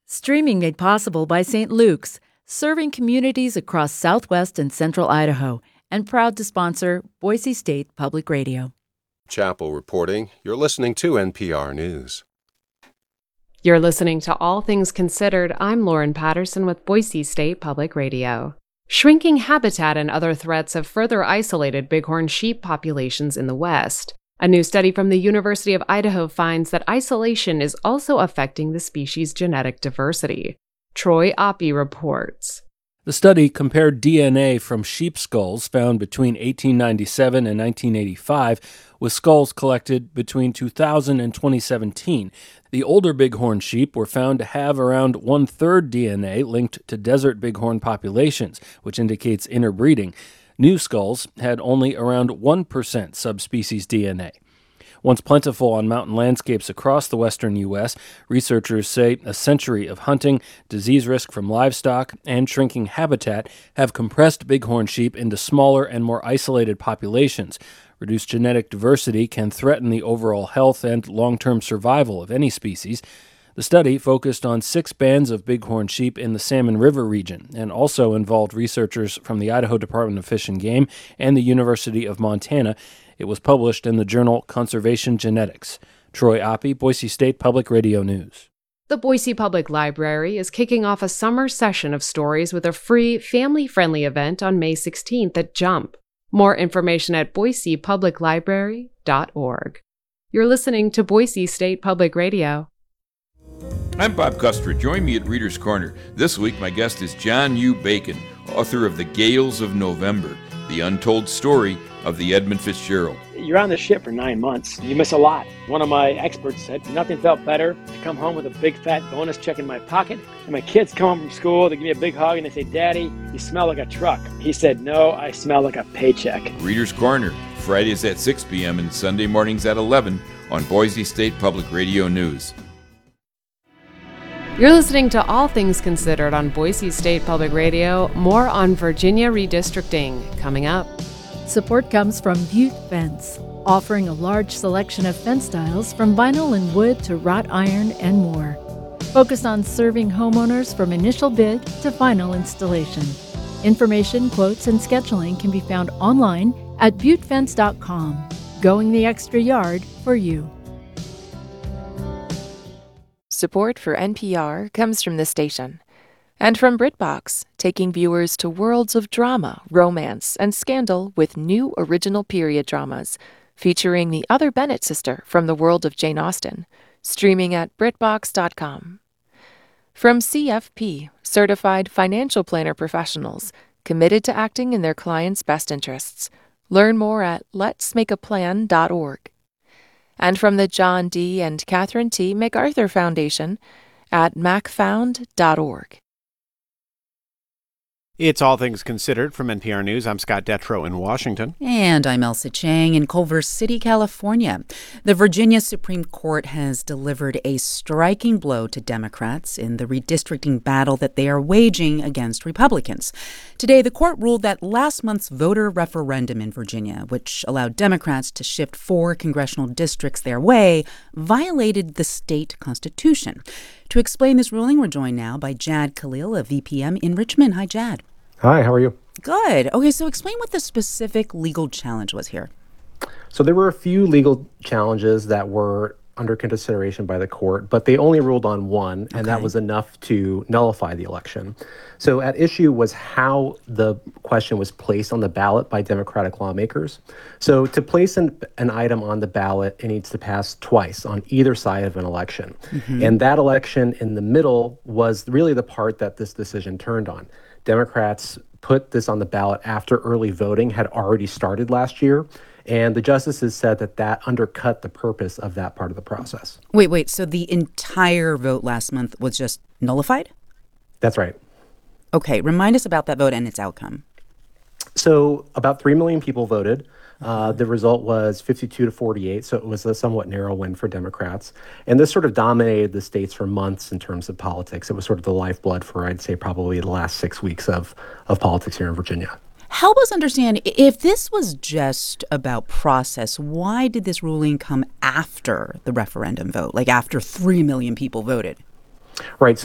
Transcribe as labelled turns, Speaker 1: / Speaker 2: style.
Speaker 1: Streaming made possible by St. Luke's, serving communities across southwest and central Idaho, and proud to sponsor Boise State Public Radio.
Speaker 2: Chappell reporting. You're listening to NPR News.
Speaker 3: You're listening to All Things Considered. I'm Lauren Patterson with Boise State Public Radio. Shrinking habitat and other threats have further isolated bighorn sheep populations in the West. A new study from the University of Idaho finds that isolation is also affecting the species' genetic diversity. Troy Oppie reports.
Speaker 4: The study compared DNA from sheep skulls found between 1897 and 1985 with skulls collected between 2000 and 2017. The older bighorn sheep were found to have around one-third DNA linked to desert bighorn populations, which indicates interbreeding. New skulls had only around 1% subspecies DNA. Once plentiful on mountain landscapes across the western U.S., researchers say a century of hunting, disease risk from livestock, and shrinking habitat have compressed bighorn sheep into smaller and more isolated populations. Reduced genetic diversity can threaten the overall health and long-term survival of any species. The study focused on 6 bands of bighorn sheep in the Salmon River region and also involved researchers from the Idaho Department of Fish and Game and the University of Montana. It was published in the journal Conservation Genetics. Troy Oppie, Boise State Public Radio News.
Speaker 3: The Boise Public Library is kicking off a summer session of stories with a free, family-friendly event on May 16th at Jump. More information at boisepubliclibrary.org. You're listening to Boise State Public Radio.
Speaker 5: I'm Bob Custer. Join me at Reader's Corner. This week, my guest is John U. Bacon, author of The Gales of November, the untold story of the Edmund Fitzgerald.
Speaker 6: You're on the ship for 9 months. You miss a lot. One of my experts said nothing felt better to come home with a big fat bonus check in my pocket. And my kids come home from school, they give me a big hug, and they say, "Daddy, you smell like a truck." He said, "No, I smell like a paycheck."
Speaker 5: Reader's Corner, Fridays at 6 p.m. and Sunday mornings at 11 on Boise State Public Radio News.
Speaker 3: You're listening to All Things Considered on Boise State Public Radio. More on Virginia redistricting coming up.
Speaker 1: Support comes from Butte Fence, offering a large selection of fence styles from vinyl and wood to wrought iron and more. Focused on serving homeowners from initial bid to final installation. Information, quotes, and scheduling can be found online at buttefence.com. Going the extra yard for you.
Speaker 7: Support for NPR comes from the station and from BritBox, taking viewers to worlds of drama, romance, and scandal with new original period dramas featuring the other Bennett sister from the world of Jane Austen, streaming at BritBox.com. From CFP, certified financial planner professionals committed to acting in their clients' best interests. Learn more at letsmakeaplan.org. And from the John D. and Catherine T. MacArthur Foundation at macfound.org.
Speaker 8: It's All Things Considered from NPR News. I'm Scott Detrow in Washington.
Speaker 9: And I'm Elsa Chang in Culver City, California. The Virginia Supreme Court has delivered a striking blow to Democrats in the redistricting battle that they are waging against Republicans. Today, the court ruled that last month's voter referendum in Virginia, which allowed Democrats to shift 4 congressional districts their way, violated the state constitution. To explain this ruling, we're joined now by Jad Khalil of VPM in Richmond. Hi, Jad.
Speaker 10: Hi, how are you?
Speaker 9: Good. Okay, so explain what the specific legal challenge was here.
Speaker 10: So there were a few legal challenges that were under consideration by the court, but they only ruled on one, and that was enough to nullify the election. So at issue was how the question was placed on the ballot by Democratic lawmakers. So to place an item on the ballot, it needs to pass twice on either side of an election. And that election in the middle was really the part that this decision turned on. Democrats put this on the ballot after early voting had already started last year. And the justices said that that undercut the purpose of that part of the process.
Speaker 9: Wait, so the entire vote last month was just nullified?
Speaker 10: That's right.
Speaker 9: Okay, remind us about that vote and its outcome.
Speaker 10: So about 3 million people voted. The result was 52-48, so it was a somewhat narrow win for Democrats. And this sort of dominated the states for months in terms of politics. It was sort of the lifeblood for, I'd say, probably the last 6 weeks of politics here in Virginia.
Speaker 9: Help us understand, if this was just about process, why did this ruling come after the referendum vote, like after 3 million people voted?
Speaker 10: Right.